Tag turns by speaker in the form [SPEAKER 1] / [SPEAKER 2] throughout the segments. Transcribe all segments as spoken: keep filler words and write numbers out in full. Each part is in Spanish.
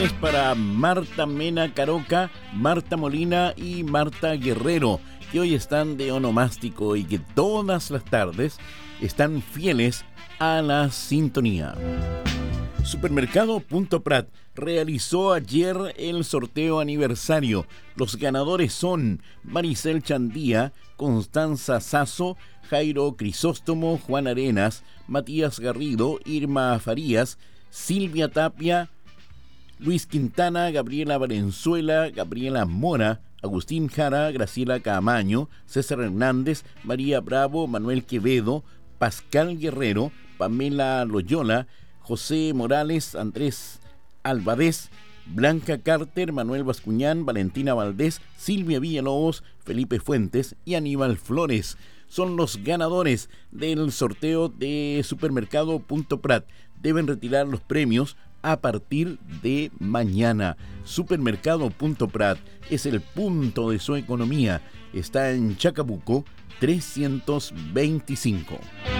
[SPEAKER 1] Es para Marta Mena Caroca, Marta Molina y Marta Guerrero, que hoy están de onomástico y que todas las tardes están fieles a la sintonía. Supermercado Punto Prat realizó ayer el sorteo aniversario. Los ganadores son Maricel Chandía, Constanza Sasso, Jairo Crisóstomo, Juan Arenas, Matías Garrido, Irma Farías, Silvia Tapia, Luis Quintana, Gabriela Valenzuela, Gabriela Mora, Agustín Jara, Graciela Camaño, César Hernández, María Bravo, Manuel Quevedo, Pascal Guerrero, Pamela Loyola, José Morales, Andrés Albadés, Blanca Carter, Manuel Bascuñán, Valentina Valdés, Silvia Villalobos, Felipe Fuentes y Aníbal Flores. Son los ganadores del sorteo de Supermercado Punto Prat. Deben retirar los premios a partir de mañana. Supermercado Punto Prat es el punto de su economía. Está en Chacabuco trescientos veinticinco.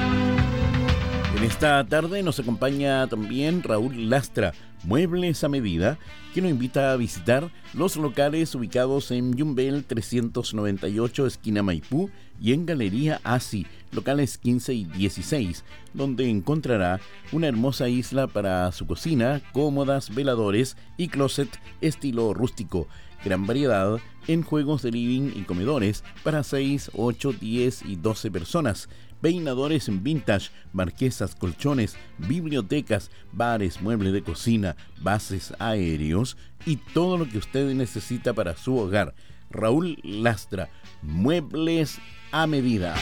[SPEAKER 1] En esta tarde nos acompaña también Raúl Lastra, Muebles a Medida, que nos invita a visitar los locales ubicados en Yumbel trescientos noventa y ocho, esquina Maipú, y en Galería Asi, locales quince y dieciséis, donde encontrará una hermosa isla para su cocina, cómodas, veladores y closet estilo rústico. Gran variedad en juegos de living y comedores para seis, ocho, diez y doce personas. Peinadores en vintage, marquesas, colchones, bibliotecas, bares, muebles de cocina, bases aéreos y todo lo que usted necesita para su hogar. Raúl Lastra, Muebles a Medida.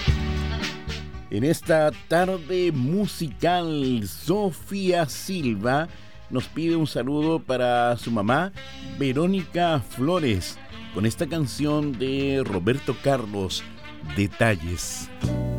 [SPEAKER 1] En esta tarde musical, Sofía Silva nos pide un saludo para su mamá, Verónica Flores, con esta canción de Roberto Carlos, Detalles.